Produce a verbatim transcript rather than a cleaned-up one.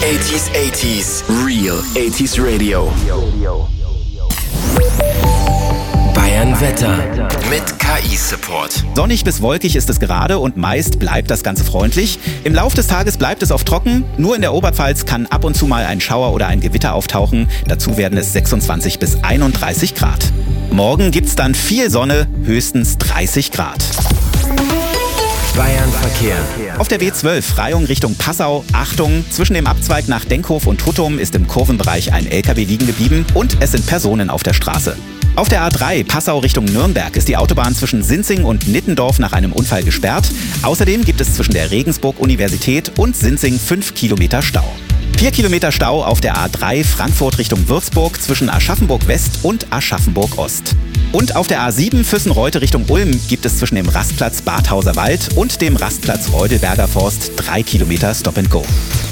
achtziger achtziger, Real achtziger Radio. Bayern Wetter mit K I-Support. Sonnig bis wolkig ist es gerade und meist bleibt das Ganze freundlich. Im Lauf des Tages bleibt es oft trocken. Nur in der Oberpfalz kann ab und zu mal ein Schauer oder ein Gewitter auftauchen. Dazu werden es sechsundzwanzig bis einunddreißig Grad. Morgen gibt's dann viel Sonne, höchstens dreißig Grad. Bayern Verkehr. Auf der B zwölf Freyung Richtung Passau, Achtung, zwischen dem Abzweig nach Denkhof und Huttum ist im Kurvenbereich ein L K W liegen geblieben und es sind Personen auf der Straße. Auf der A drei Passau Richtung Nürnberg ist die Autobahn zwischen Sinzing und Nittendorf nach einem Unfall gesperrt. Außerdem gibt es zwischen der Regensburg-Universität und Sinzing fünf Kilometer Stau. vier Kilometer Stau auf der A drei Frankfurt Richtung Würzburg zwischen Aschaffenburg West und Aschaffenburg Ost. Und auf der A sieben Füssen-Reute Richtung Ulm gibt es zwischen dem Rastplatz Badhauser Wald und dem Rastplatz Reudelberger Forst drei Kilometer Stop and Go.